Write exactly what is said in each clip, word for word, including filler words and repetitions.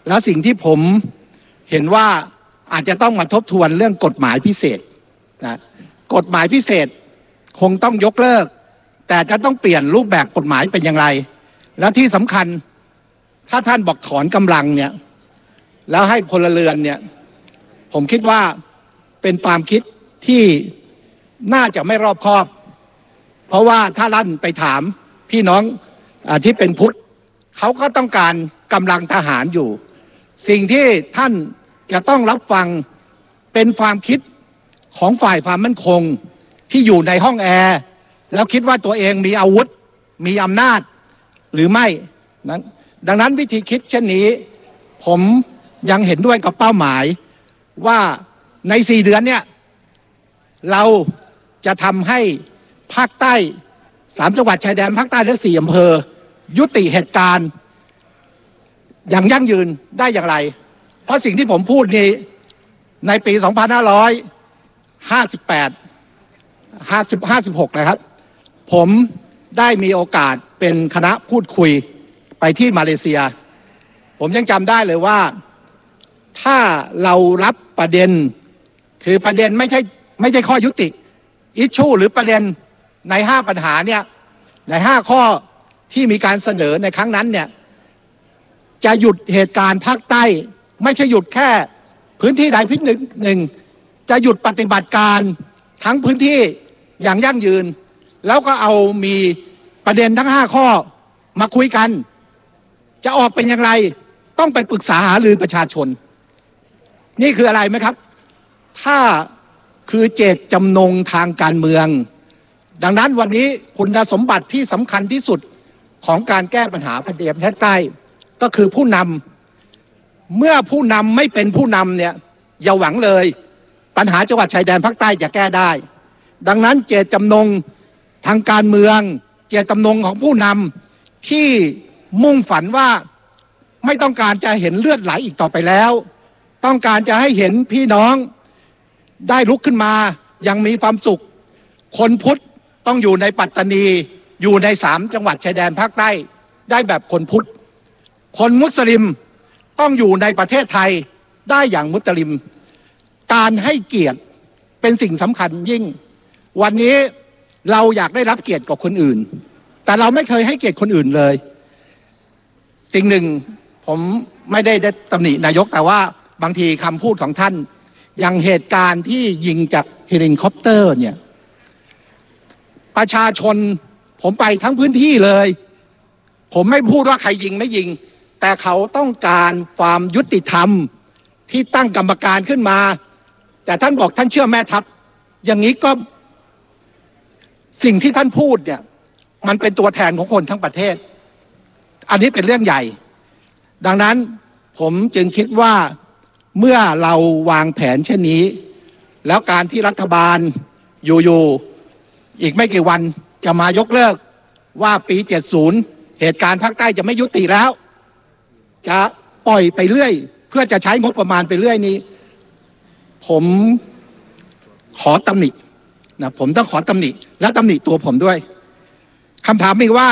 แล้วสิ่งที่ผมเห็นว่าอาจจะต้องมาทบทวนเรื่องกฎหมายพิเศษนะกฎหมายพิเศษคงต้องยกเลิกแต่จะต้องเปลี่ยนรูปแบบกฎหมายเป็นอย่างไรและที่สำคัญถ้าท่านบอกถอนกำลังเนี่ยแล้วให้พลเรือนเนี่ยผมคิดว่าเป็นความคิดที่น่าจะไม่รอบคอบเพราะว่าถ้าลั่นไปถามพี่น้องอที่เป็นพุทธเขาก็ต้องการกำลังทหารอยู่สิ่งที่ท่านจะต้องรับฟังเป็นความคิดของฝ่ายความมั่นคงที่อยู่ในห้องแอร์แล้วคิดว่าตัวเองมีอาวุธมีอำนาจหรือไม่นั้นดังนั้นวิธีคิดเช่นนี้ผมยังเห็นด้วยกับเป้าหมายว่าในสี่เดือนเนี่ยเราจะทำให้ภาคใต้สามจังหวัดชายแดนภาคใต้และสี่อำเภอยุติเหตุการณ์อย่างยั่งยืนได้อย่างไรเพราะสิ่งที่ผมพูดนี้ในปีสองพันห้าร้อยห้าสิบแปด ห้าสิบ ห้าสิบหกนะครับผมได้มีโอกาสเป็นคณะพูดคุยไปที่มาเลเซียผมยังจำได้เลยว่าถ้าเรารับประเด็นคือประเด็นไม่ใช่ไม่ใช่ข้อยุติอิชชูหรือประเด็นในห้าปัญหาเนี่ยในห้าข้อที่มีการเสนอในครั้งนั้นเนี่ยจะหยุดเหตุการณ์ภาคใต้ไม่ใช่หยุดแค่พื้นที่ใดพื้นหนึ่งหนึ่งจะหยุดปฏิบัติการทั้งพื้นที่อย่างยั่งยืนแล้วก็เอามีประเด็นทั้งห้าข้อมาคุยกันจะออกเป็นอย่างไรต้องไปปรึกษาหารือประชาชนนี่คืออะไรไหมครับถ้าคือเจตจำนงทางการเมืองดังนั้นวันนี้คุณสมบัติที่สำคัญที่สุดของการแก้ปัญหาประเทศภาคใต้ก็คือผู้นำเมื่อผู้นำไม่เป็นผู้นำเนี่ยอย่าหวังเลยปัญหาจังหวัดชายแดนภาคใต้จะแก้ได้ดังนั้นเจตจำนงทางการเมืองเจตจำนงของผู้นำที่มุ่งฝันว่าไม่ต้องการจะเห็นเลือดไหลอีกต่อไปแล้วต้องการจะให้เห็นพี่น้องได้ลุกขึ้นมายังมีความสุขคนพุทธต้องอยู่ในปัตตานีอยู่ในสามจังหวัดชายแดนภาคใต้ได้แบบคนพุทธคนมุสลิมต้องอยู่ในประเทศไทยได้อย่างมุสลิมการให้เกียรติเป็นสิ่งสำคัญยิ่งวันนี้เราอยากได้รับเกียรติกับคนอื่นแต่เราไม่เคยให้เกียรติคนอื่นเลยสิ่งหนึ่งผมไม่ได้ได้ตำหนินายกแต่ว่าบางทีคำพูดของท่านอย่างเหตุการณ์ที่ยิงจากเฮลิคอปเตอร์เนี่ยประชาชนผมไปทั้งพื้นที่เลยผมไม่พูดว่าใครยิงไม่ยิงแต่เขาต้องการความยุติธรรมที่ตั้งกรรมการขึ้นมาแต่ท่านบอกท่านเชื่อแม่ทัพอย่างนี้ก็สิ่งที่ท่านพูดเนี่ยมันเป็นตัวแทนของคนทั้งประเทศอันนี้เป็นเรื่องใหญ่ดังนั้นผมจึงคิดว่าเมื่อเราวางแผนเช่นนี้แล้วการที่รัฐบาลอยู่ๆอีกไม่กี่วันจะมายกเลิกว่าปีเจ็ดสิบเหตุการณ์ภาคใต้จะไม่ยุติแล้วจะปล่อยไปเรื่อยเพื่อจะใช้งบประมาณไปเรื่อยนี้ผมขอตำหนินะผมต้องขอตำหนิและตำหนิตัวผมด้วยคำถามมีว่า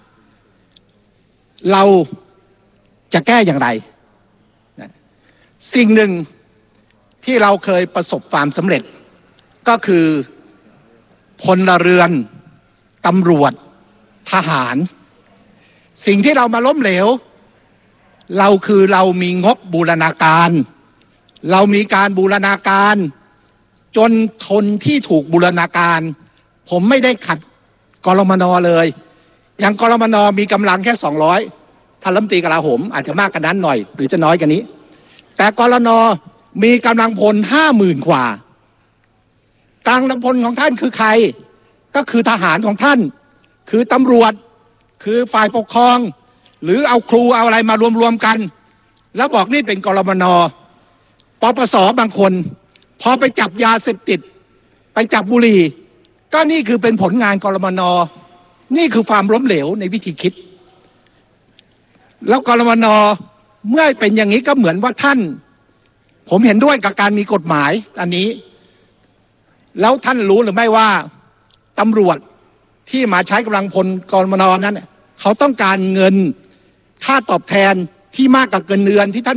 เราจะแก้อย่างไรนะสิ่งหนึ่งที่เราเคยประสบความสำเร็จก็คือพลเรือนตำรวจทหารสิ่งที่เรามาล้มเหลวเราคือเรามีงบบูรณาการเรามีการบูรณาการจนคนที่ถูกบูรณาการผมไม่ได้ขัดกรมน.เลยอย่างกรมน.มีกำลังแค่สองร้อยท่านรัฐมนตรีกลาโหมอาจจะมากกว่านั้นหน่อยหรือจะน้อยกว่านี้แต่กรน.มีกำลังพลห้าหมื่นกว่ากำลังพลของท่านคือใครก็คือทหารของท่านคือตำรวจคือฝ่ายปกครองหรือเอาครูเอาอะไรมารวมๆกันแล้วบอกนี่เป็นกรมน.ปปส.บางคนพอไปจับยาเสพติดไปจับบุหรี่ก็นี่คือเป็นผลงานกรมน.นี่คือความล้มเหลวในวิธีคิดแล้วกรมน.เมื่อเป็นอย่างนี้ก็เหมือนว่าท่านผมเห็นด้วยกับการมีกฎหมายอันนี้แล้วท่านรู้หรือไม่ว่าตำรวจที่มาใช้กำลังพลกรมน.นั้นเขาต้องการเงินค่าตอบแทนที่มากกว่าเงินเดือนที่ท่าน